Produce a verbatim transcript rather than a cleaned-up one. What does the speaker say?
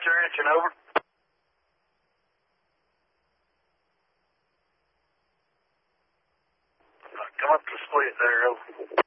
your engine, over. Come up to split there, over.